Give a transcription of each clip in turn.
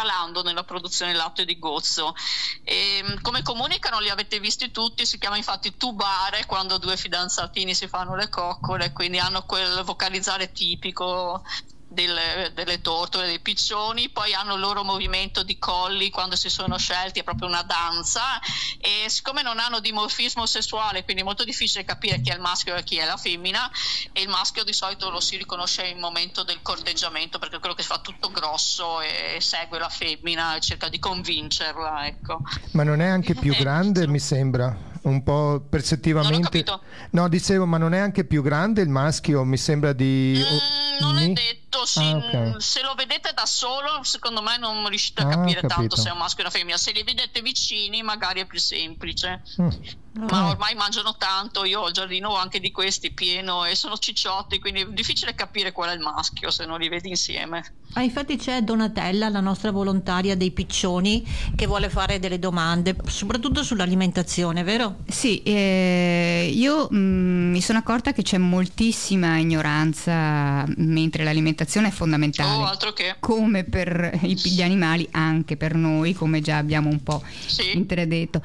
calando nella produzione del latte di gozzo. E, come comunicano, li avete visti tutti, si chiama infatti tubare quando due fidanzatini si fanno le coccole, quindi hanno quel vocalizzare tipico delle tortole, dei piccioni. Poi hanno il loro movimento di colli quando si sono scelti, è proprio una danza, e siccome non hanno dimorfismo sessuale, quindi è molto difficile capire chi è il maschio e chi è la femmina, e il maschio di solito lo si riconosce in momento del corteggiamento, perché è quello che fa tutto grosso e segue la femmina e cerca di convincerla, ecco. Ma non è anche più grande, mi sembra, un po' percettivamente. Non ho capito. No, dicevo, ma non è anche più grande il maschio, mi sembra di... Non è detto, sì, okay. Se lo vedete da solo, secondo me non riuscite a capire tanto se è un maschio o una femmina. Se li vedete vicini, magari è più semplice. Ma ormai mangiano tanto, io ho il giardino anche di questi pieno e sono cicciotti, quindi è difficile capire qual è il maschio se non li vedi insieme. Infatti c'è Donatella, la nostra volontaria dei piccioni, che vuole fare delle domande, soprattutto sull'alimentazione, vero? Sì, io mi sono accorta che c'è moltissima ignoranza, mentre l'alimentazione è fondamentale. Altro che. Come per gli animali, anche per noi, come già abbiamo un po' intradetto.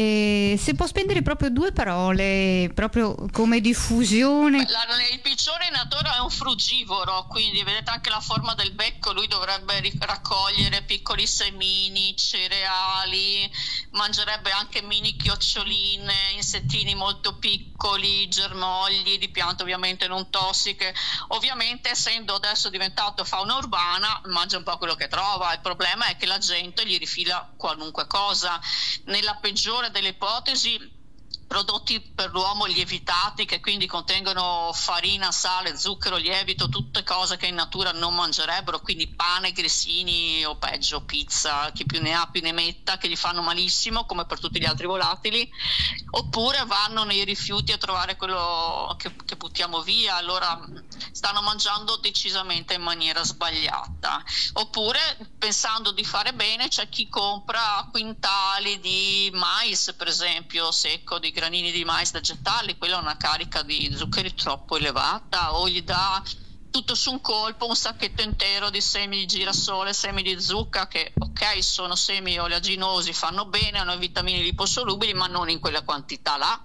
Se può spendere proprio 2 parole, proprio come diffusione. Il piccione in natura è un frugivoro, quindi vedete anche la forma del becco, lui dovrebbe raccogliere piccoli semini, cereali, mangerebbe anche mini chioccioline, insettini molto piccoli, germogli di piante ovviamente non tossiche. Ovviamente, essendo adesso diventato fauna urbana, mangia un po' quello che trova. Il problema è che la gente gli rifila qualunque cosa. Nella peggiore delle ipotesi, prodotti per l'uomo lievitati, che quindi contengono farina, sale, zucchero, lievito, tutte cose che in natura non mangerebbero, quindi pane, grissini o peggio pizza, chi più ne ha più ne metta, che gli fanno malissimo come per tutti gli altri volatili. Oppure vanno nei rifiuti a trovare quello che buttiamo via, allora stanno mangiando decisamente in maniera sbagliata. Oppure, pensando di fare bene, c'è chi compra quintali di mais, per esempio, secco, di granini di mais da gettarli, quella è una carica di zuccheri troppo elevata, o gli dà tutto su un colpo un sacchetto intero di semi di girasole, semi di zucca, che ok, sono semi oleaginosi, fanno bene, hanno vitamine liposolubili, ma non in quella quantità là.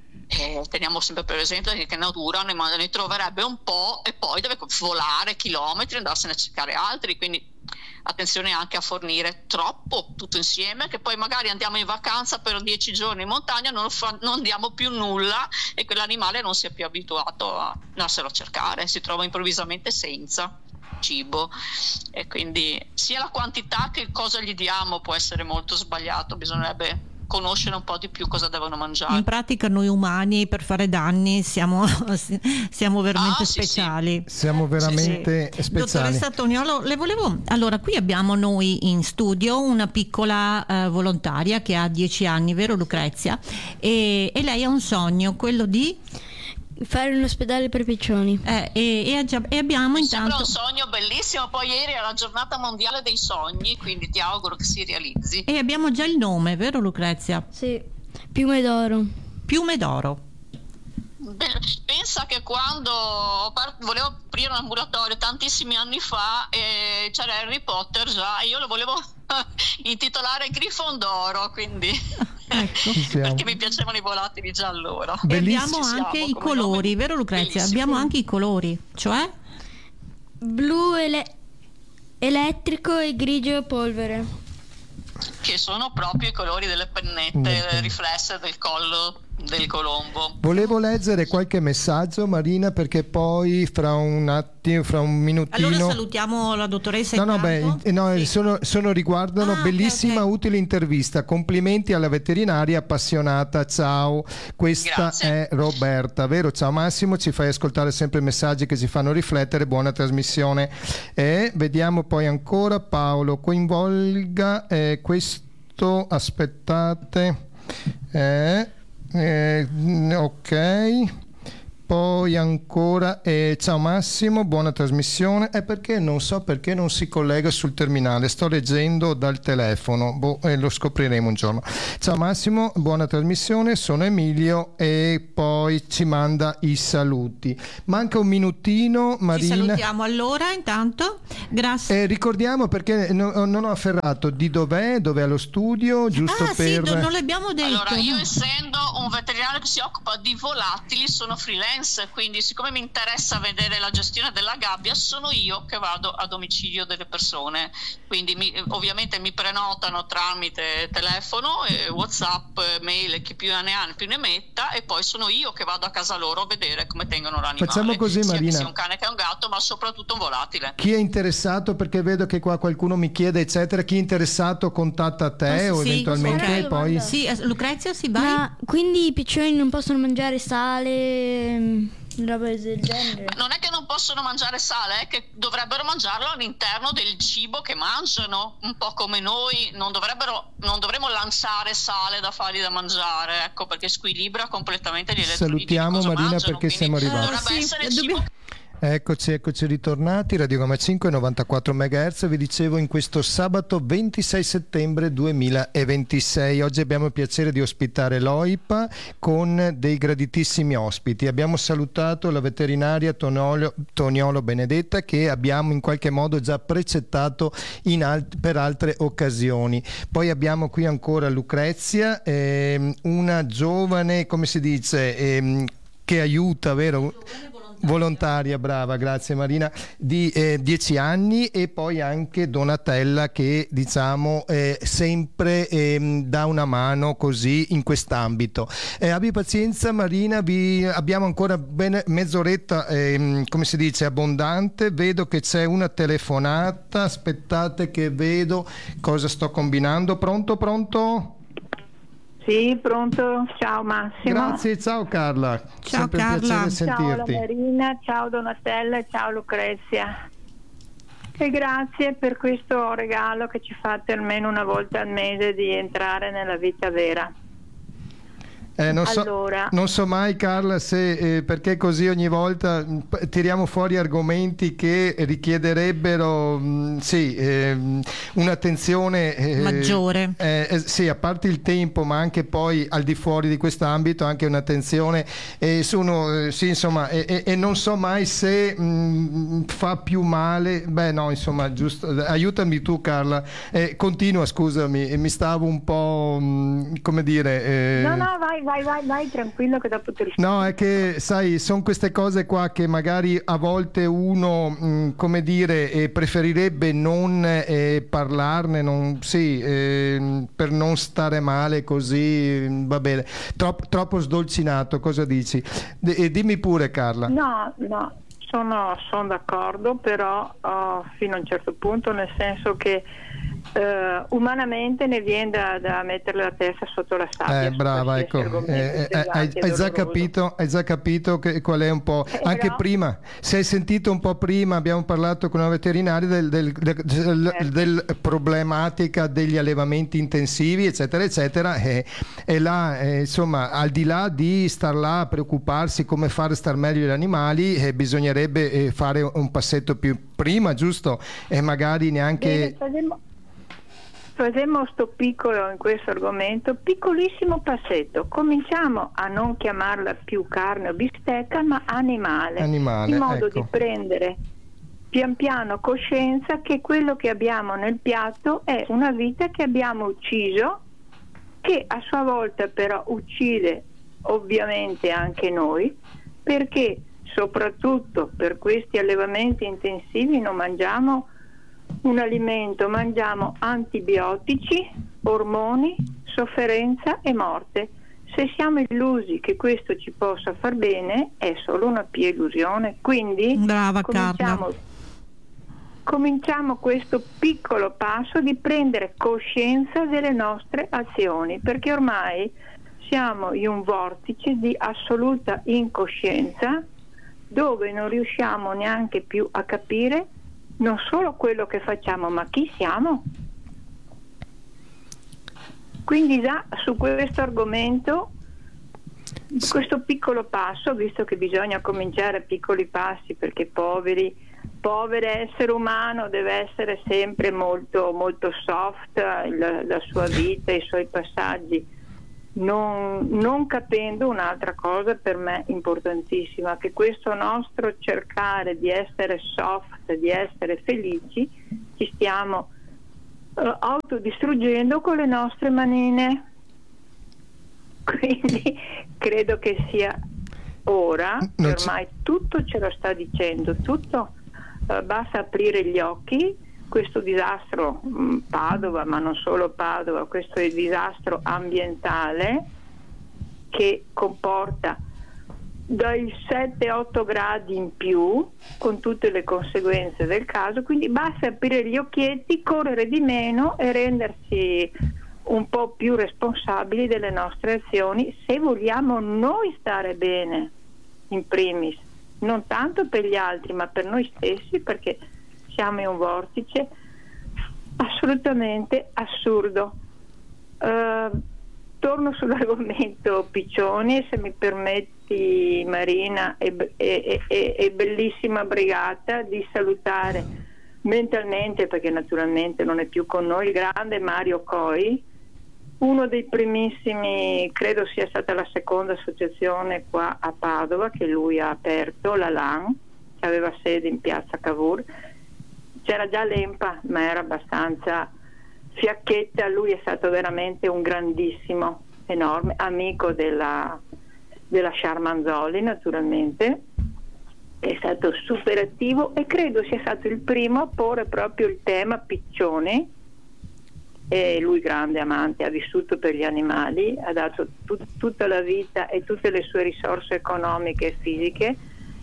Teniamo sempre per esempio che in natura ne troverebbe un po' e poi deve volare chilometri e andarsene a cercare altri, quindi attenzione anche a fornire troppo tutto insieme, che poi magari andiamo in vacanza per 10 giorni in montagna, non diamo più nulla e quell'animale non si è più abituato a andarselo a cercare, si trova improvvisamente senza cibo, e quindi sia la quantità che cosa gli diamo può essere molto sbagliato. Bisognerebbe conoscere un po' di più cosa devono mangiare. In pratica noi umani per fare danni siamo veramente speciali. Sì. Siamo veramente speciali. Dottoressa Toniolo, allora qui abbiamo noi in studio una piccola volontaria che ha 10 anni, vero Lucrezia? E lei ha un sogno, quello di fare un ospedale per piccioni. E abbiamo intanto... Sembra un sogno bellissimo, poi ieri è la giornata mondiale dei sogni, quindi ti auguro che si realizzi. E abbiamo già il nome, vero Lucrezia? Sì, Piume d'oro. Piume d'oro. Pensa che quando volevo aprire un ambulatorio tantissimi anni fa, c'era Harry Potter già, e io lo volevo intitolare Grifondoro, quindi perché mi piacevano i volatili già allora. E abbiamo anche i colori, vero Lucrezia? Bellissimo. Abbiamo anche i colori, cioè blu elettrico e grigio polvere, che sono proprio i colori delle pennette riflesse del collo del colombo. Volevo leggere qualche messaggio, Marina, perché poi fra un attimo, fra un minutino. Allora salutiamo la dottoressa. Sono riguardano bellissima, utile intervista. Complimenti alla veterinaria appassionata. Ciao, questa Grazie. è Roberta, vero? Ciao Massimo, ci fai ascoltare sempre messaggi che ci fanno riflettere. Buona trasmissione. Vediamo poi ancora Paolo. Coinvolga questo. Aspettate. Ok, poi ancora ciao Massimo, buona trasmissione. Perché non so perché non si collega sul terminale, sto leggendo dal telefono, lo scopriremo un giorno. Ciao Massimo, buona trasmissione, sono Emilio, e poi ci manda i saluti. Manca un minutino, Marina. Ci salutiamo allora intanto, grazie. Ricordiamo, perché non ho afferrato di dove è lo studio, giusto per... Sì, non l'abbiamo detto. Allora, io essendo un veterinario che si occupa di volatili, sono freelance, quindi siccome mi interessa vedere la gestione della gabbia, sono io che vado a domicilio delle persone, quindi ovviamente mi prenotano tramite telefono, WhatsApp, mail, chi più ne ha più ne metta, e poi sono io che vado a casa loro a vedere come tengono l'animale. Facciamo così, sia Marina, che sia un cane che un gatto, ma soprattutto un volatile. Chi è interessato, perché vedo che qua qualcuno mi chiede eccetera, chi è interessato contatta te o eventualmente poi... Sì, Lucrezia, si va. Ma quindi i piccioni non possono mangiare sale, roba del genere? Non è che non possono mangiare sale, è che dovrebbero mangiarlo all'interno del cibo che mangiano, un po' come noi. Non dovremmo lanciare sale da fargli da mangiare, ecco, perché squilibra completamente gli elettroliti. Salutiamo Marina, mangiano, perché siamo arrivati. Dovrebbe essere cibo. Eccoci ritornati, Radiogama 5 94 MHz, vi dicevo, in questo sabato 26 settembre 2026. Oggi abbiamo il piacere di ospitare l'OIPA con dei graditissimi ospiti. Abbiamo salutato la veterinaria Toniolo Benedetta, che abbiamo in qualche modo già precettato per altre occasioni. Poi abbiamo qui ancora Lucrezia, una giovane, come si dice, che aiuta, vero? Volontaria, brava, grazie Marina, di 10 anni, e poi anche Donatella, che diciamo sempre dà una mano così in quest'ambito. Abbi pazienza Marina, abbiamo ancora mezz'oretta, come si dice, abbondante. Vedo che c'è una telefonata, aspettate che vedo cosa sto combinando. Pronto? Sì, pronto, ciao Massimo. Grazie, ciao Carla. Ciao sempre Carla. un piacere sentirti. Ciao Marina, ciao Donatella e ciao Lucrezia. E grazie per questo regalo che ci fate almeno una volta al mese di entrare nella vita vera. Non so mai Carla se perché così ogni volta tiriamo fuori argomenti che richiederebbero un'attenzione maggiore, sì, a parte il tempo, ma anche poi al di fuori di quest'ambito anche un'attenzione e non so mai se fa più male. Giusto, aiutami tu Carla, continua, scusami, mi stavo un po' come dire No, vai tranquillo che dopo ti rispondo. No, è che sai, sono queste cose qua che magari a volte uno come dire preferirebbe non parlarne, per non stare male così, va bene, troppo sdolcinato, cosa dici? Dimmi pure Carla. No, sono d'accordo, però fino a un certo punto, nel senso che umanamente ne viene da mettere la testa sotto la sabbia. Brava, ecco, hai già capito qual è un po', anche però... prima, se hai sentito un po' prima, abbiamo parlato con una veterinaria del problematica degli allevamenti intensivi eccetera eccetera, e là insomma, al di là di star là a preoccuparsi come fare star meglio gli animali, bisognerebbe fare un passetto più prima, giusto? E magari neanche... Facciamo sto piccolo in questo argomento, piccolissimo passetto. Cominciamo a non chiamarla più carne o bistecca, ma animale, in modo di prendere pian piano coscienza che quello che abbiamo nel piatto è una vita che abbiamo ucciso, che a sua volta però uccide ovviamente anche noi, perché soprattutto per questi allevamenti intensivi non mangiamo un alimento, mangiamo antibiotici, ormoni, sofferenza e morte. Se siamo illusi che questo ci possa far bene, è solo una pia illusione. Quindi brava Carla, cominciamo questo piccolo passo di prendere coscienza delle nostre azioni, perché ormai siamo in un vortice di assoluta incoscienza, dove non riusciamo neanche più a capire non solo quello che facciamo, ma chi siamo. Quindi già su questo argomento questo piccolo passo, visto che bisogna cominciare a piccoli passi, perché povero essere umano deve essere sempre molto, molto soft, la sua vita, i suoi passaggi, non capendo un'altra cosa per me importantissima, che questo nostro cercare di essere soft, di essere felici, ci stiamo autodistruggendo con le nostre manine. Quindi credo che sia ora, ormai tutto ce lo sta dicendo, tutto, basta aprire gli occhi. Questo disastro Padova, ma non solo Padova, questo è il disastro ambientale che comporta dai 7-8 gradi in più, con tutte le conseguenze del caso, quindi basta aprire gli occhietti, correre di meno e rendersi un po' più responsabili delle nostre azioni, se vogliamo noi stare bene in primis, non tanto per gli altri ma per noi stessi, perché siamo in un vortice assolutamente assurdo. Torno sull'argomento piccioni, se mi permetti, Marina e bellissima brigata, di salutare mentalmente, perché naturalmente non è più con noi, il grande Mario Coi, uno dei primissimi, credo sia stata la seconda associazione qua a Padova che lui ha aperto, la LAN, che aveva sede in piazza Cavour. C'era già l'EMPA, ma era abbastanza fiacchetta. Lui è stato veramente un grandissimo, enorme amico della Sciarmanzoli, naturalmente. È stato super attivo e credo sia stato il primo a porre proprio il tema piccioni. E lui, grande amante, ha vissuto per gli animali, ha dato tutta la vita e tutte le sue risorse economiche e fisiche,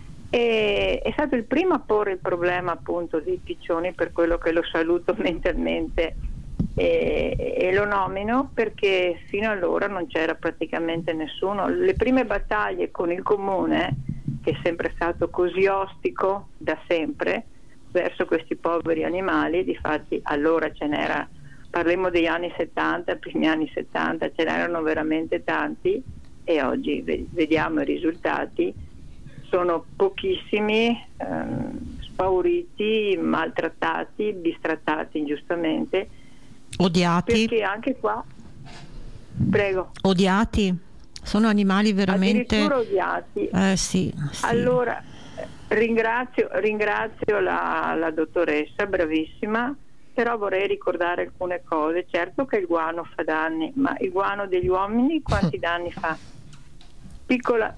e è stato il primo a porre il problema appunto dei piccioni, per quello che lo saluto mentalmente e lo nomino, perché fino allora non c'era praticamente nessuno. Le prime battaglie con il comune, che è sempre stato così ostico da sempre verso questi poveri animali, difatti allora ce n'era, parliamo degli anni 70, primi anni 70, ce n'erano veramente tanti, e oggi vediamo i risultati, sono pochissimi, spauriti, maltrattati, bistrattati ingiustamente, odiati, perché anche qua, prego, odiati, sono animali veramente addirittura odiati. Sì. Allora ringrazio la dottoressa, bravissima, però vorrei ricordare alcune cose. Certo che il guano fa danni, ma il guano degli uomini quanti danni fa? Piccola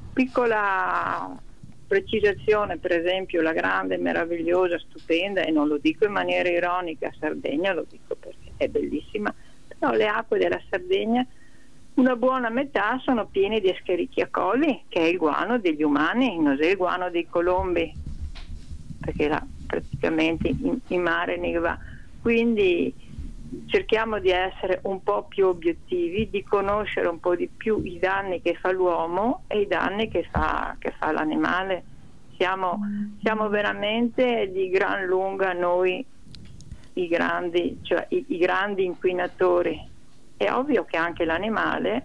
precisazione, per esempio la grande, meravigliosa, stupenda, e non lo dico in maniera ironica, Sardegna, lo dico perché è bellissima, però le acque della Sardegna, una buona metà sono piene di Escherichia coli, che è il guano degli umani, non è il guano dei colombi, perché là praticamente in mare ne va. Quindi cerchiamo di essere un po' più obiettivi, di conoscere un po' di più i danni che fa l'uomo e i danni che fa l'animale. Siamo veramente di gran lunga noi i grandi, cioè i grandi inquinatori. È ovvio che anche l'animale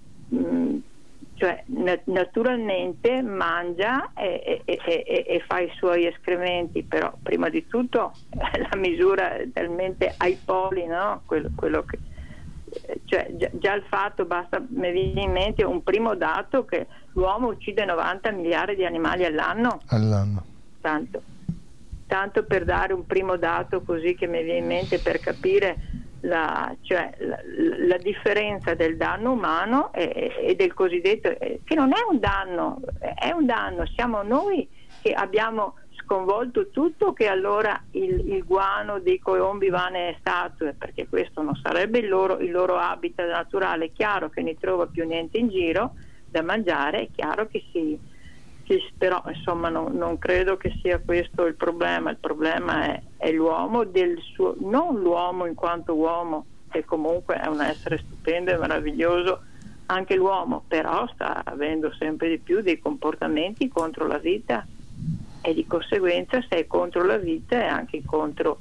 cioè naturalmente mangia e fa i suoi escrementi, però prima di tutto la misura è talmente ai poli, no? Quello che, cioè già il fatto, basta, mi viene in mente un primo dato, che l'uomo uccide 90 miliardi di animali all'anno. Tanto per dare un primo dato così che mi viene in mente, per capire la differenza del danno umano e del cosiddetto, che non è un danno, è un danno, siamo noi che abbiamo sconvolto tutto, che allora il guano dei colombi va nelle statue, perché questo non sarebbe il loro habitat naturale. È chiaro che ne trova più niente in giro da mangiare, è chiaro che sì, però insomma non credo che sia questo il problema è l'uomo, non l'uomo in quanto uomo, che comunque è un essere stupendo e meraviglioso anche l'uomo, però sta avendo sempre di più dei comportamenti contro la vita, e di conseguenza se è contro la vita è anche contro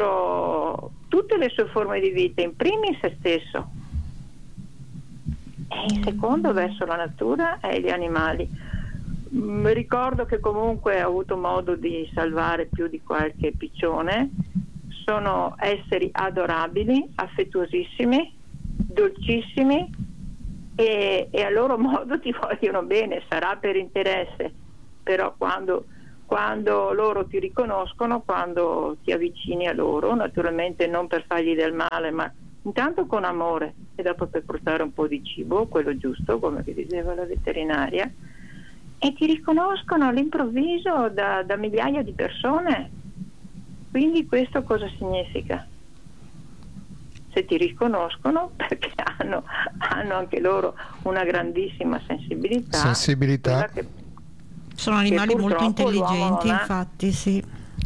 tutte le sue forme di vita, in primis se stesso. e in secondo verso la natura e gli animali. Ricordo che comunque ho avuto modo di salvare più di qualche piccione. Sono esseri adorabili, affettuosissimi, dolcissimi e a loro modo ti vogliono bene, sarà per interesse, però quando loro ti riconoscono, quando ti avvicini a loro, naturalmente non per fargli del male, ma intanto con amore e dopo per portare un po' di cibo, quello giusto, come vi diceva la veterinaria, e ti riconoscono all'improvviso da migliaia di persone. Quindi questo cosa significa? Se ti riconoscono, perché hanno anche loro una grandissima sensibilità. Sono animali molto intelligenti, infatti, sì.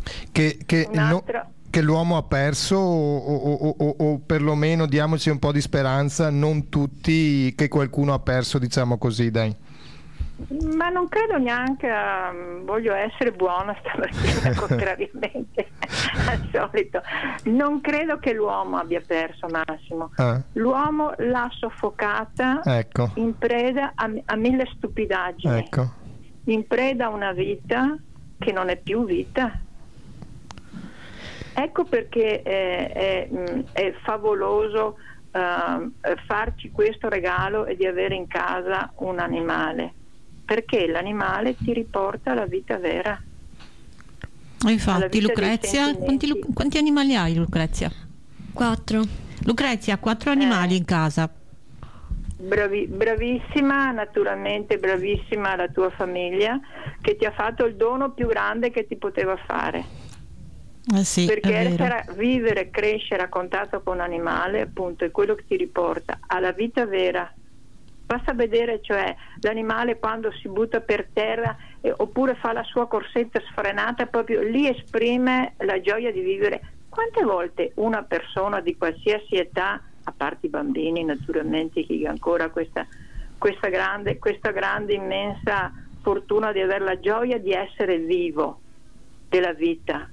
Che l'uomo ha perso o perlomeno diamoci un po' di speranza, non tutti, che qualcuno ha perso, diciamo così, dai. Ma non credo neanche, voglio essere buona stamattina contrariamente al solito, non credo che l'uomo abbia perso, Massimo. L'uomo l'ha soffocata, ecco, in preda a mille stupidaggini, ecco, in preda a una vita che non è più vita. Ecco perché è favoloso farci questo regalo e di avere in casa un animale, perché l'animale ti riporta alla vita vera. Infatti, Lucrezia, quanti animali hai, Lucrezia? 4. Lucrezia, 4 animali in casa. Bravissima, naturalmente bravissima la tua famiglia che ti ha fatto il dono più grande che ti poteva fare. Sì, perché vivere, crescere a contatto con un animale, appunto, è quello che ti riporta alla vita vera. Basta vedere, cioè, l'animale quando si butta per terra oppure fa la sua corsetta sfrenata, proprio lì esprime la gioia di vivere. Quante volte una persona di qualsiasi età, a parte i bambini naturalmente, che ancora questa grande immensa fortuna di avere la gioia di essere vivo, della vita,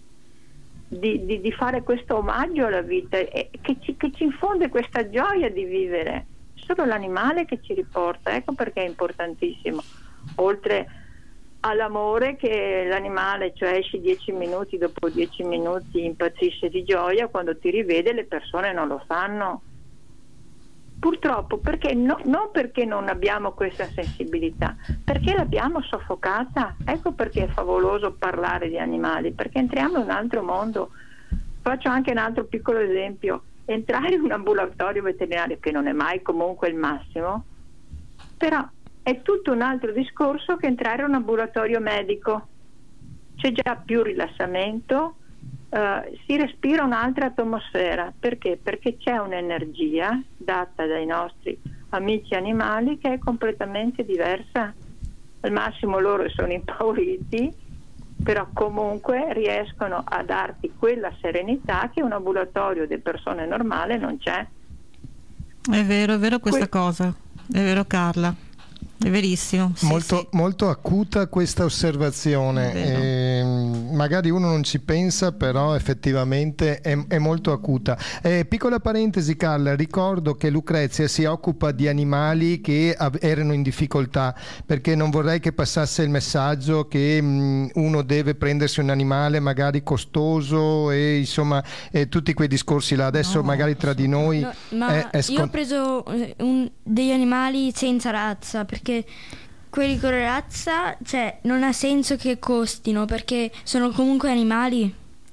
di fare questo omaggio alla vita, che ci infonde questa gioia di vivere. Solo l'animale che ci riporta, ecco perché è importantissimo, oltre all'amore che l'animale, cioè esci 10 minuti, dopo 10 minuti impazzisce di gioia, quando ti rivede le persone non lo fanno, purtroppo, perché non perché non abbiamo questa sensibilità, perché l'abbiamo soffocata. Ecco perché è favoloso parlare di animali, perché entriamo in un altro mondo. Faccio anche un altro piccolo esempio: entrare in un ambulatorio veterinario, che non è mai comunque il massimo, però è tutto un altro discorso che entrare in un ambulatorio medico. C'è già più rilassamento, si respira un'altra atmosfera. Perché? Perché c'è un'energia data dai nostri amici animali che è completamente diversa. Al massimo loro sono impauriti, però comunque riescono a darti quella serenità che un ambulatorio di persone normale non c'è. È vero questa cosa, è vero, Carla, è verissimo. Molto acuta questa osservazione, magari uno non ci pensa, però effettivamente è molto acuta. Piccola parentesi, Carla, ricordo che Lucrezia si occupa di animali che erano in difficoltà, perché non vorrei che passasse il messaggio che uno deve prendersi un animale magari costoso e insomma tutti quei discorsi là. Adesso magari tra di noi io ho preso degli animali senza razza, perché quelli con razza, cioè, non ha senso che costino, perché sono comunque animali.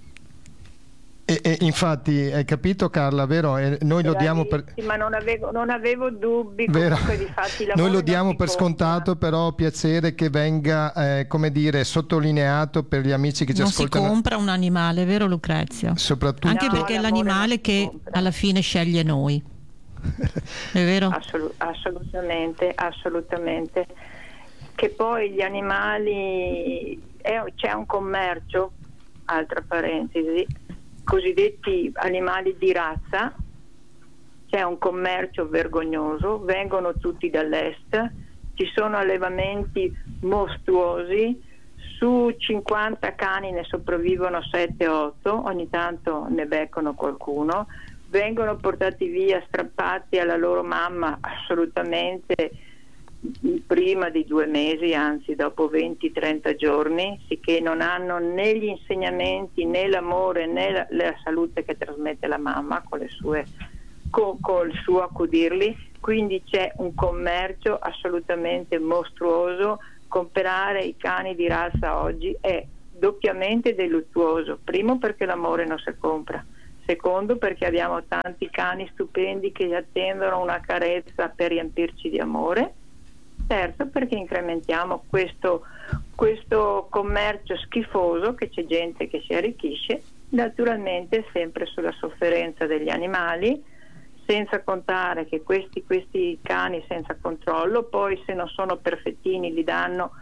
E infatti, hai capito, Carla, vero? Noi lo diamo per... Ma non avevo dubbi, comunque, difatti, noi lo diamo per scontato, però ho piacere che venga, come dire, sottolineato per gli amici che ci ascoltano. Non si compra un animale, vero, Lucrezia? Soprattutto... Anche perché è l'animale che alla fine sceglie noi. È vero? Assolutamente. Che poi gli animali, c'è un commercio, altra parentesi, cosiddetti animali di razza, c'è un commercio vergognoso, vengono tutti dall'est, ci sono allevamenti mostruosi, su 50 cani ne sopravvivono 7-8, ogni tanto ne beccano qualcuno, vengono portati via, strappati alla loro mamma assolutamente prima di 2 mesi, anzi dopo 20-30 giorni, sicché non hanno né gli insegnamenti né l'amore né la salute che trasmette la mamma con il suo accudirli. Quindi c'è un commercio assolutamente mostruoso. Comprare i cani di razza oggi è doppiamente deluttuoso. Primo, perché l'amore non si compra. Secondo, perché abbiamo tanti cani stupendi che attendono una carezza per riempirci di amore. Terzo, perché incrementiamo questo commercio schifoso, che c'è gente che si arricchisce, naturalmente sempre sulla sofferenza degli animali, senza contare che questi cani senza controllo poi, se non sono perfettini, li danno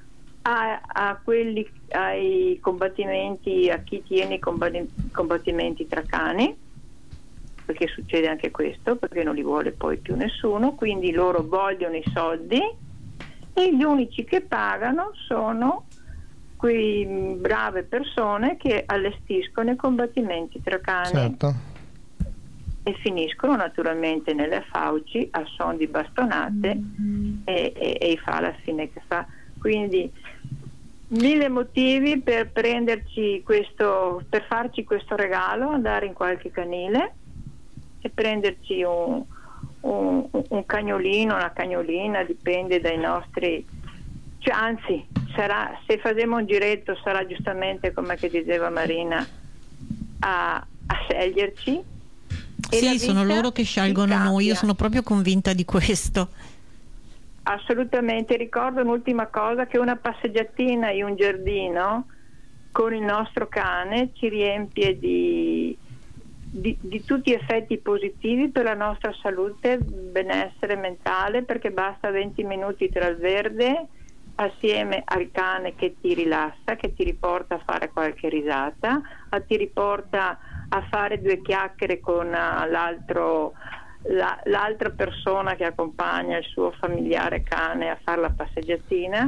ai combattimenti, a chi tiene i combattimenti tra cani, perché succede anche questo, perché non li vuole poi più nessuno, quindi loro vogliono i soldi e gli unici che pagano sono quei brave persone che allestiscono i combattimenti tra cani. Certo. E finiscono naturalmente nelle fauci a son di bastonate e fa la fine che fa. Quindi 1000 motivi per prenderci per farci questo regalo, andare in qualche canile e prenderci un cagnolino, una cagnolina, dipende dai nostri, cioè, anzi se faremo un giretto sarà giustamente come che diceva Marina a sceglierci. Sì, sono loro che scelgono noi, io sono proprio convinta di questo. Assolutamente. Ricordo un'ultima cosa, che una passeggiatina in un giardino con il nostro cane ci riempie di tutti effetti positivi per la nostra salute, benessere mentale, perché basta 20 minuti tra il verde assieme al cane che ti rilassa, che ti riporta a fare qualche risata, ti riporta a fare 2 chiacchiere con l'altra persona che accompagna il suo familiare cane a fare la passeggiatina,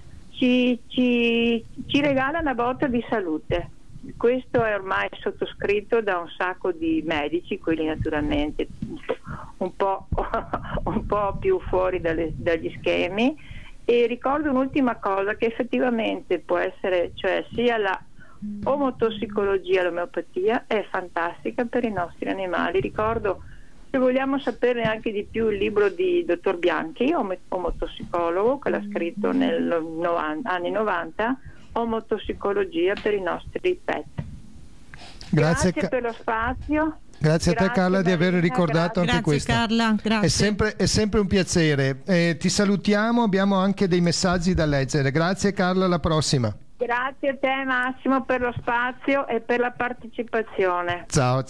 ci regala una botta di salute. Questo è ormai sottoscritto da un sacco di medici, quelli naturalmente un po' più fuori dagli schemi. E ricordo un'ultima cosa, che effettivamente può essere, cioè sia la omotossicologia, l'omeopatia è fantastica per i nostri animali. Ricordo, se vogliamo saperne anche di più, il libro di dottor Bianchi, omotossicologo, che l'ha scritto negli anni 90, omotossicologia per i nostri pet. Grazie per lo spazio. Grazie a te, Carla, di aver ricordato anche questo. Carla, grazie. È sempre un piacere. Ti salutiamo, abbiamo anche dei messaggi da leggere. Grazie Carla, alla prossima. Grazie a te Massimo per lo spazio e per la partecipazione. Ciao.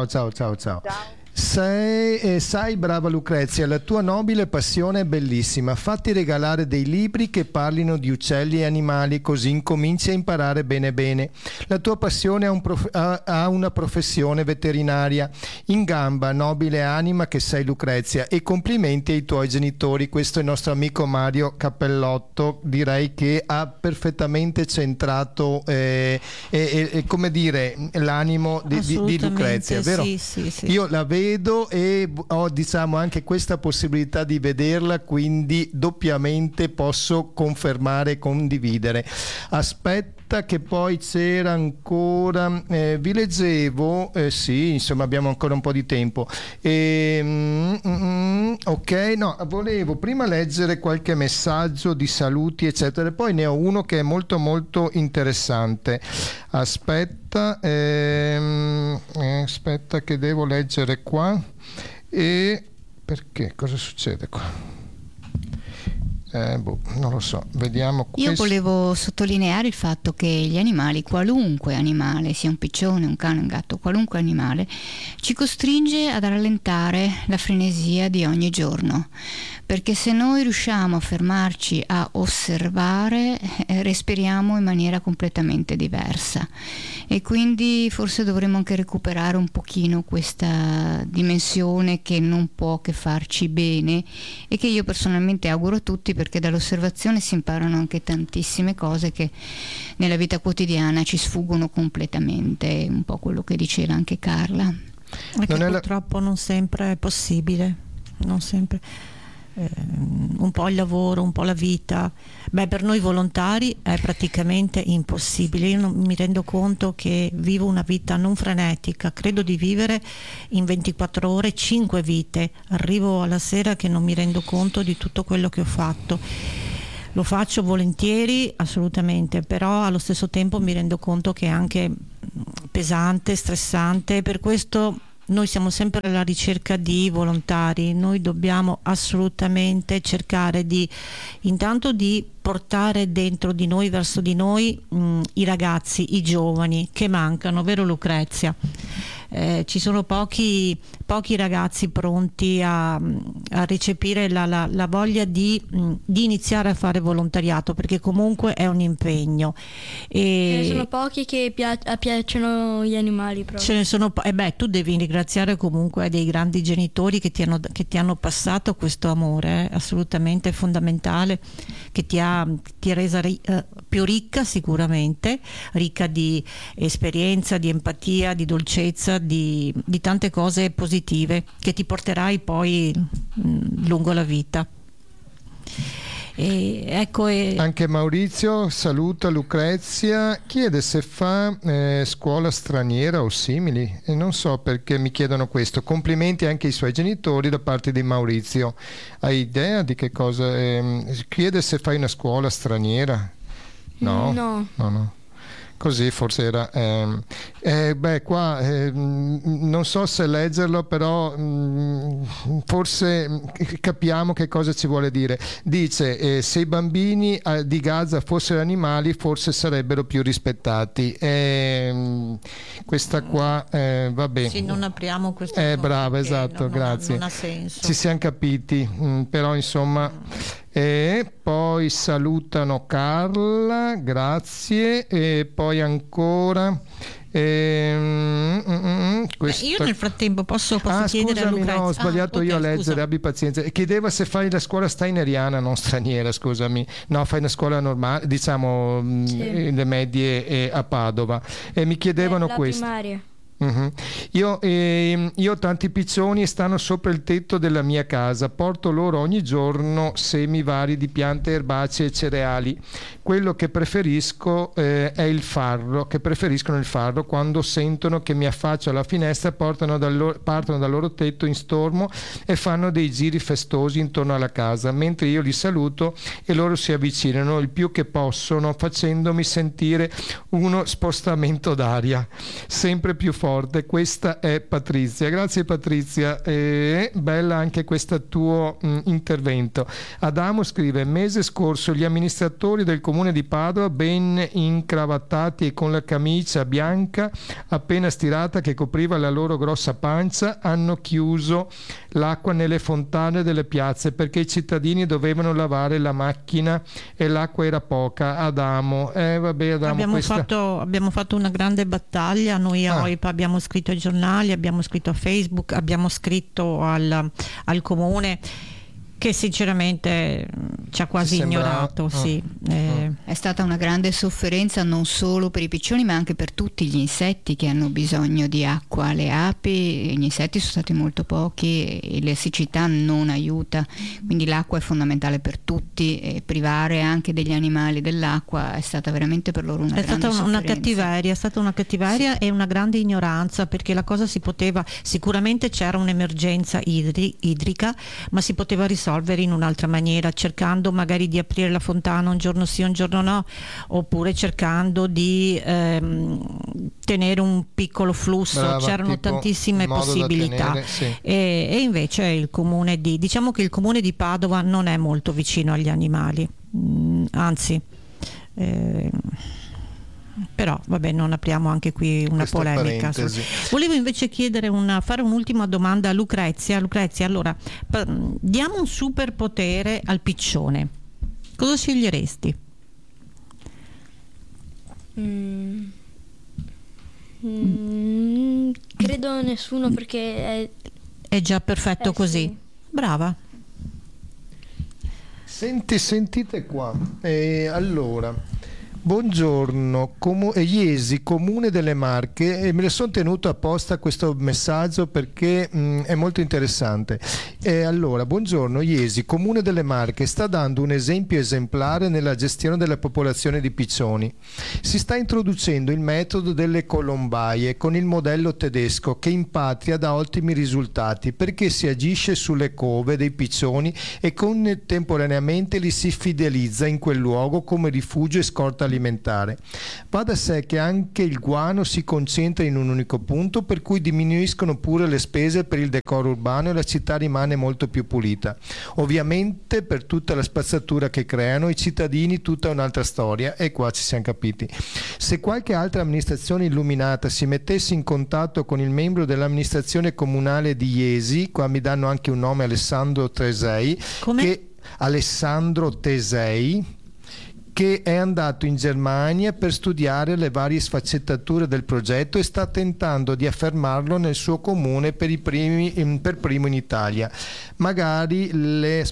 Sai, brava Lucrezia, la tua nobile passione è bellissima. Fatti regalare dei libri che parlino di uccelli e animali, così incominci a imparare bene. La tua passione ha una professione veterinaria. In gamba, nobile anima che sei, Lucrezia, e complimenti ai tuoi genitori. Questo è il nostro amico Mario Cappellotto, direi che ha perfettamente centrato come dire, l'animo di Lucrezia, vero? Sì. Io la vedo e ho, diciamo, anche questa possibilità di vederla, quindi doppiamente posso confermare e condividere. Aspetta che poi c'era ancora, vi leggevo, sì, insomma abbiamo ancora un po' di tempo. Ok, no, volevo prima leggere qualche messaggio di saluti eccetera, e poi ne ho uno che è molto molto interessante. Aspetta che devo leggere qua. E perché? Cosa succede qua? Non lo so, vediamo. Io volevo sottolineare il fatto che gli animali, qualunque animale, sia un piccione, un cane, un gatto, qualunque animale, ci costringe ad rallentare la frenesia di ogni giorno, perché se noi riusciamo a fermarci a osservare, respiriamo in maniera completamente diversa, e quindi forse dovremmo anche recuperare un pochino questa dimensione che non può che farci bene, e che io personalmente auguro a tutti, perché dall'osservazione si imparano anche tantissime cose che nella vita quotidiana ci sfuggono completamente, un po' quello che diceva anche Carla. Purtroppo non sempre è possibile, non sempre. Un po' il lavoro, un po' la vita. Per noi volontari è praticamente impossibile. Io non mi rendo conto che vivo una vita non frenetica, credo di vivere in 24 ore 5 vite. Arrivo alla sera che non mi rendo conto di tutto quello che ho fatto. Lo faccio volentieri, assolutamente, però allo stesso tempo mi rendo conto che è anche pesante, stressante. Per questo noi siamo sempre alla ricerca di volontari. Noi dobbiamo assolutamente cercare intanto di portare dentro di noi, verso di noi, i ragazzi, i giovani che mancano, vero Lucrezia? Ci sono pochi ragazzi pronti a recepire la voglia di iniziare a fare volontariato, perché comunque è un impegno. Ce ne sono pochi che piacciono gli animali proprio. Ce ne sono tu devi ringraziare comunque dei grandi genitori che ti hanno passato questo amore, assolutamente fondamentale, che ti ha resa più ricca, sicuramente ricca di esperienza, di empatia, di dolcezza, di tante cose positive che ti porterai poi lungo la vita. Anche Maurizio saluta Lucrezia, chiede se fa scuola straniera o simili, e non so perché mi chiedono questo. Complimenti anche ai suoi genitori da parte di Maurizio. Hai idea di che cosa? Chiede se fai una scuola straniera? No. Così forse era qua non so se leggerlo, però forse capiamo che cosa ci vuole dire. Dice se i bambini di Gaza fossero animali forse sarebbero più rispettati. Questa qua vabbè. Sì, non apriamo questo. Brava, esatto, grazie. Non ha senso. Ci siamo capiti, però insomma. E poi salutano Carla, grazie, e poi ancora io nel frattempo posso chiedere a Lucrezia. No, ho sbagliato io a leggere, scusa. Abbi pazienza. Chiedeva se fai la scuola steineriana, non straniera, scusami. No, fai una scuola normale, diciamo le medie a Padova, e mi chiedevano questo. Primaria. Uh-huh. Io ho tanti piccioni e stanno sopra il tetto della mia casa. Porto loro ogni giorno semi vari di piante erbacee e cereali. Quello che preferisco è il farro, che preferiscono il farro. Quando sentono che mi affaccio alla finestra partono dal loro tetto in stormo e fanno dei giri festosi intorno alla casa, mentre io li saluto e loro si avvicinano il più che possono, facendomi sentire uno spostamento d'aria sempre più forte. Questa è Patrizia. Grazie Patrizia, bella anche questo tuo intervento. Adamo scrive: mese scorso gli amministratori del comune di Padova, ben incravattati e con la camicia bianca appena stirata che copriva la loro grossa pancia, hanno chiuso l'acqua nelle fontane delle piazze perché i cittadini dovevano lavare la macchina e l'acqua era poca. Adamo, Adamo, abbiamo fatto una grande battaglia noi a OIPA. Abbiamo scritto ai giornali, abbiamo scritto a Facebook, abbiamo scritto al comune, che sinceramente ci ha quasi ignorato. Sì. È stata una grande sofferenza non solo per i piccioni ma anche per tutti gli insetti che hanno bisogno di acqua. Le api, gli insetti sono stati molto pochi e la siccità non aiuta, quindi l'acqua è fondamentale per tutti, e privare anche degli animali dell'acqua è stata veramente per loro una grande sofferenza. È stata una cattiveria, sì. E una grande ignoranza, perché la cosa si poteva, sicuramente c'era un'emergenza idrica, ma si poteva risolvere in un'altra maniera, cercando magari di aprire la fontana un giorno sì, un giorno no, oppure cercando di tenere un piccolo flusso. Brava, c'erano tantissime possibilità. Tenere, sì. E invece il comune diciamo che il comune di Padova non è molto vicino agli animali, anzi però vabbè, non apriamo anche qui una polemica. Volevo invece fare un'ultima domanda a Lucrezia. Allora, diamo un superpotere al piccione, cosa sceglieresti? Credo nessuno, perché è già perfetto così. Sì. Brava. Sentite qua, allora Buongiorno, Iesi, Comune delle Marche, e me ne sono tenuto apposta questo messaggio perché è molto interessante. Allora, buongiorno, Iesi, Comune delle Marche, sta dando un esempio esemplare nella gestione della popolazione di piccioni. Si sta introducendo il metodo delle colombaie con il modello tedesco che in patria dà ottimi risultati perché si agisce sulle cove dei piccioni e contemporaneamente li si fidelizza in quel luogo come rifugio e scorta alimentare. Va da sé che anche il guano si concentra in un unico punto, per cui diminuiscono pure le spese per il decoro urbano e la città rimane molto più pulita. Ovviamente per tutta la spazzatura che creano i cittadini tutta un'altra storia, e qua ci siamo capiti. Se qualche altra amministrazione illuminata si mettesse in contatto con il membro dell'amministrazione comunale di Iesi, qua mi danno anche un nome, Alessandro Tesei, che è andato in Germania per studiare le varie sfaccettature del progetto e sta tentando di affermarlo nel suo comune per primo in Italia. Magari le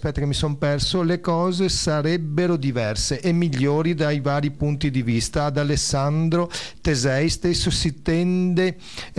cose sarebbero diverse e migliori dai vari punti di vista. Ad Alessandro Tesei stesso si rende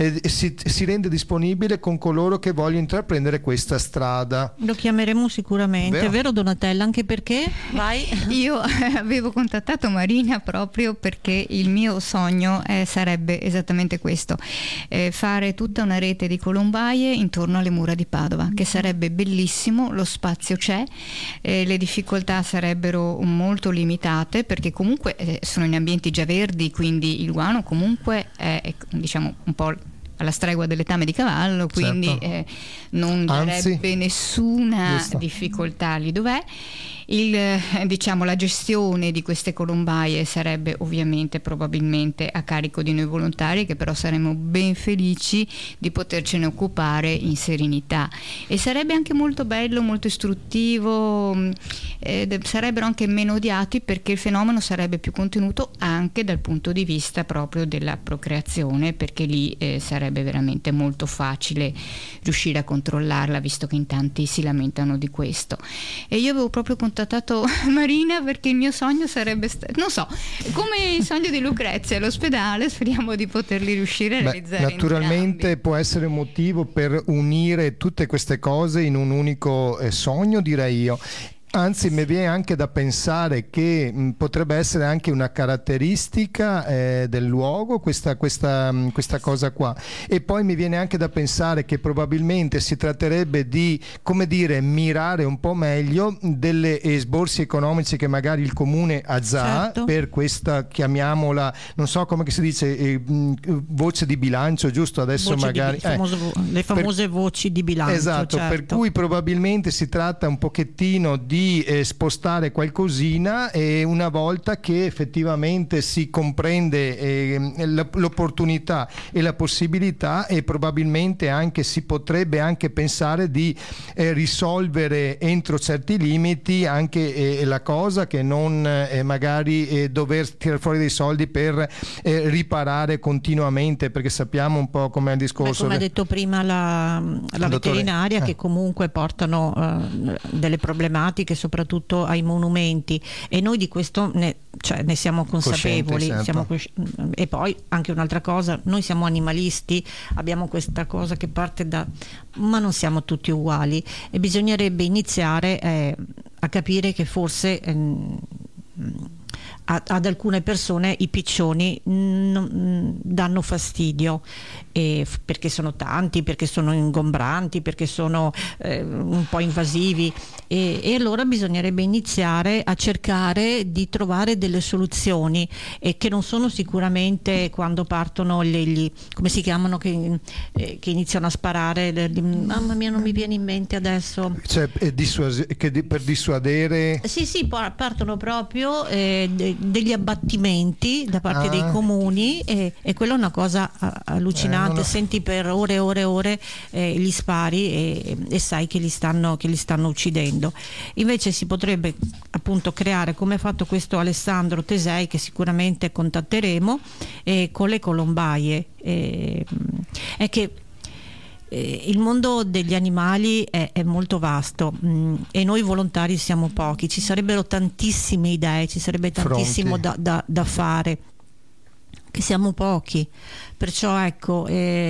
disponibile con coloro che vogliono intraprendere questa strada. Lo chiameremo sicuramente, vero Donatella? Anche perché io avevo contattato Marina proprio perché il mio sogno sarebbe esattamente questo, fare tutta una rete di colombaie intorno alle mura di Padova, che sarebbe bellissimo. Lo spazio c'è, le difficoltà sarebbero molto limitate perché comunque sono in ambienti già verdi, quindi il guano comunque è diciamo un po' alla stregua del letame di cavallo, quindi certo. Non darebbe nessuna difficoltà lì dov'è. La gestione di queste colombaie sarebbe ovviamente probabilmente a carico di noi volontari, che però saremmo ben felici di potercene occupare in serenità, e sarebbe anche molto bello, molto istruttivo, sarebbero anche meno odiati perché il fenomeno sarebbe più contenuto anche dal punto di vista proprio della procreazione, perché lì sarebbe veramente molto facile riuscire a controllarla, visto che in tanti si lamentano di questo. E io avevo proprio contattato Marina perché il mio sogno sarebbe non so, come il sogno di Lucrezia all'ospedale, speriamo di poterli riuscire a realizzare. Naturalmente entrambi. Può essere un motivo per unire tutte queste cose in un unico sogno, direi io. Anzi, mi viene anche da pensare che potrebbe essere anche una caratteristica del luogo questa cosa qua, e poi mi viene anche da pensare che probabilmente si tratterebbe di, come dire, mirare un po' meglio delle sborsi economici che magari il comune ha già, certo, per questa, chiamiamola, non so come si dice, voce di bilancio, giusto? Adesso voce magari le famose voci di bilancio, esatto, certo. Per cui probabilmente si tratta un pochettino di spostare qualcosina, e una volta che effettivamente si comprende l'opportunità e la possibilità, e probabilmente anche si potrebbe anche pensare di risolvere entro certi limiti anche la cosa, che non magari dover tirare fuori dei soldi per riparare continuamente, perché sappiamo un po' com'è il discorso. Come ha detto prima la veterinaria, che comunque portano delle problematiche soprattutto ai monumenti, e noi di questo ne siamo consapevoli, certo. E poi anche un'altra cosa, noi siamo animalisti, abbiamo questa cosa che parte ma non siamo tutti uguali, e bisognerebbe iniziare a capire che forse ad alcune persone i piccioni danno fastidio, perché sono tanti, perché sono ingombranti, perché sono un po' invasivi, e allora bisognerebbe iniziare a cercare di trovare delle soluzioni, e che non sono sicuramente quando partono come si chiamano, che iniziano a sparare, mamma mia non mi viene in mente adesso, cioè per dissuadere. Sì, partono proprio degli abbattimenti da parte dei comuni, e quella è una cosa allucinante. Senti per ore e ore e ore gli spari, e sai che li stanno uccidendo. Invece si potrebbe appunto creare, come ha fatto questo Alessandro Tesei, che sicuramente contatteremo, con le colombaie, è che il mondo degli animali è molto vasto, e noi volontari siamo pochi, ci sarebbero tantissime idee, ci sarebbe tantissimo da fare, che siamo pochi, perciò ecco,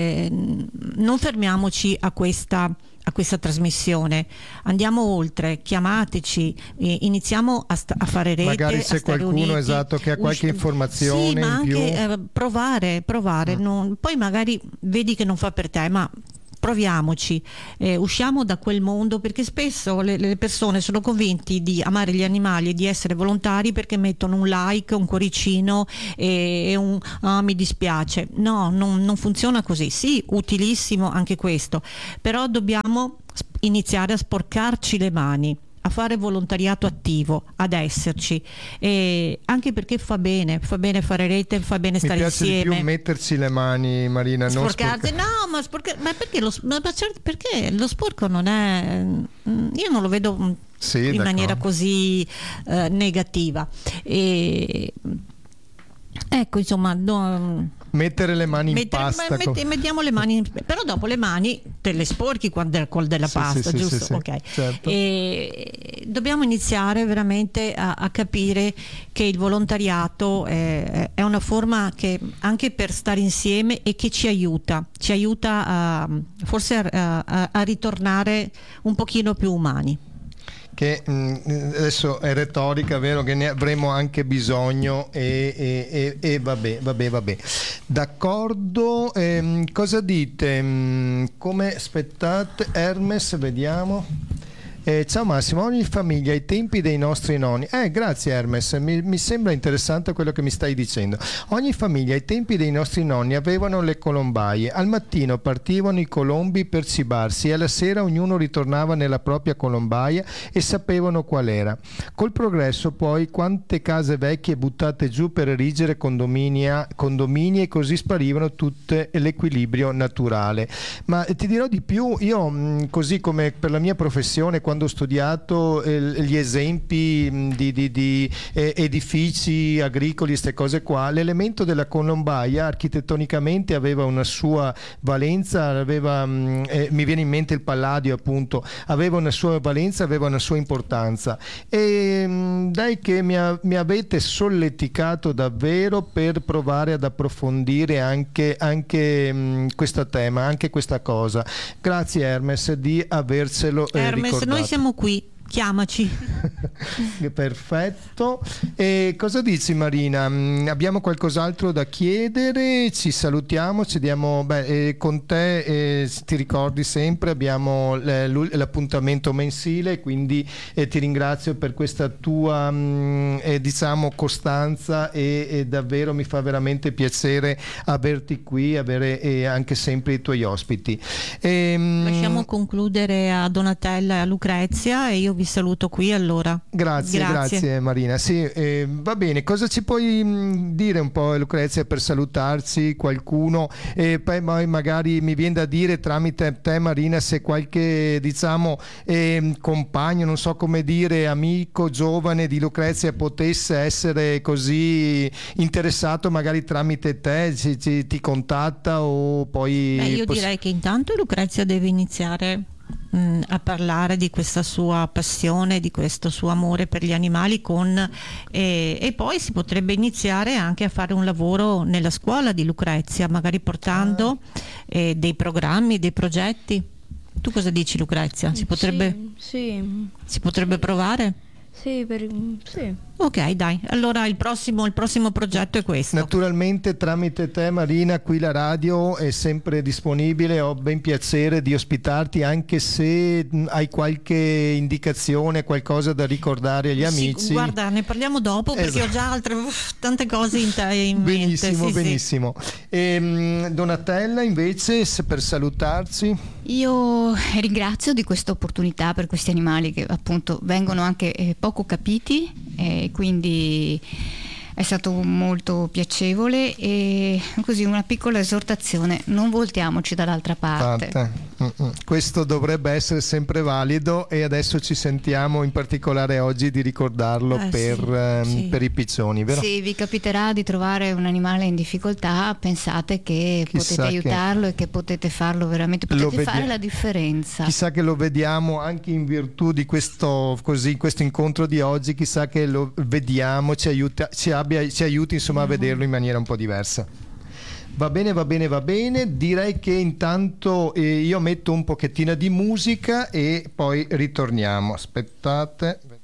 non fermiamoci a questa trasmissione, andiamo oltre, chiamateci, iniziamo a fare rete, magari se qualcuno uniti, che ha qualche informazione sì, ma in più, anche provare poi magari vedi che non fa per te, ma proviamoci, usciamo da quel mondo, perché spesso le persone sono convinti di amare gli animali e di essere volontari perché mettono un like, un cuoricino e un mi dispiace. No, non funziona così. Sì, utilissimo anche questo, però dobbiamo iniziare a sporcarci le mani, a fare volontariato attivo, ad esserci, e anche perché fa bene fare rete, fa bene stare insieme. Mi piace di più metterci le mani, Marina, sporcarsi. Ma perché lo sporco non è, io non lo vedo in maniera così negativa, e ecco, insomma, mettere le mani in pasta, mettiamo le mani, però dopo le mani te le sporchi con della pasta, giusto? Sì, ok, certo. E dobbiamo iniziare veramente a capire che il volontariato è una forma che anche per stare insieme, e che ci aiuta forse a ritornare un pochino più umani. Che adesso è retorica, vero, che ne avremo anche bisogno, e vabbè. D'accordo, cosa dite? Come, aspettate, Hermes, vediamo. Ciao Massimo, ogni famiglia ai tempi dei nostri nonni, grazie Hermes, mi sembra interessante quello che mi stai dicendo. Ogni famiglia ai tempi dei nostri nonni avevano le colombaie, al mattino partivano i colombi per cibarsi e alla sera ognuno ritornava nella propria colombaia e sapevano qual era. Col progresso poi quante case vecchie buttate giù per erigere condomini, e così sparivano tutte l'equilibrio naturale. Ma ti dirò di più, io così come per la mia professione, quando ho studiato gli esempi di edifici agricoli, queste cose qua, l'elemento della colombaia architettonicamente aveva una sua valenza, mi viene in mente il Palladio, appunto, aveva una sua valenza, aveva una sua importanza, e dai che mi avete solleticato davvero per provare ad approfondire anche questo tema, anche questa cosa. Grazie Hermes di avercelo ricordato. Noi siamo qui, chiamaci. Perfetto. E cosa dici Marina? Abbiamo qualcos'altro da chiedere? Ci salutiamo, ci diamo, con te ti ricordi sempre, abbiamo l'appuntamento mensile, quindi ti ringrazio per questa tua diciamo costanza, e davvero mi fa veramente piacere averti qui, avere anche sempre i tuoi ospiti. Lasciamo concludere a Donatella e a Lucrezia, e io vi saluto qui allora. Grazie Marina. Sì, va bene, cosa ci puoi dire un po', Lucrezia, per salutarci, qualcuno, e poi magari mi viene da dire tramite te Marina, se qualche diciamo compagno, non so come dire, amico giovane di Lucrezia potesse essere così interessato, magari tramite te ti contatta, o poi io direi che intanto Lucrezia deve iniziare a parlare di questa sua passione, di questo suo amore per gli animali, e poi si potrebbe iniziare anche a fare un lavoro nella scuola di Lucrezia, magari portando dei programmi, dei progetti. Tu cosa dici, Lucrezia? Si potrebbe provare? Sì. Ok, dai, allora il prossimo progetto è questo. Naturalmente tramite te Marina, qui la radio è sempre disponibile, ho ben piacere di ospitarti, anche se hai qualche indicazione, qualcosa da ricordare agli amici. Guarda, ne parliamo dopo, perché ho già tante cose in mente. Benissimo. Donatella invece, per salutarci. Io ringrazio di questa opportunità per questi animali che appunto vengono anche poco capiti, quindi è stato molto piacevole, e così una piccola esortazione: non voltiamoci dall'altra parte. Questo dovrebbe essere sempre valido, e adesso ci sentiamo in particolare oggi di ricordarlo per i piccioni, vero? Sì, vi capiterà di trovare un animale in difficoltà, pensate che potete aiutarlo e che potete farlo veramente, potete fare la differenza. Chissà che lo vediamo anche in virtù di questo incontro di oggi, chissà che lo vediamo, ci aiuti insomma a vederlo in maniera un po' diversa. Va bene, direi che intanto io metto un pochettino di musica e poi ritorniamo. Aspettate.